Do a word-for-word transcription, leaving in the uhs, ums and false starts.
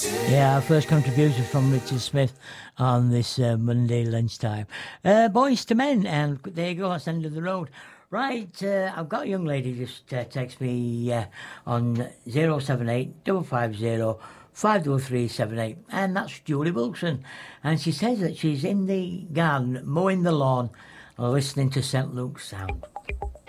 Yeah, our first contribution from Richard Smith on this uh, Monday lunchtime. Uh, boys to men, and there you go, that's the end of the road. Right, uh, I've got a young lady just uh, text me uh, on zero seven eight five five zero five three three seven eight, and that's Julie Wilson. And she says that she's in the garden mowing the lawn, listening to Saint Luke's Sound.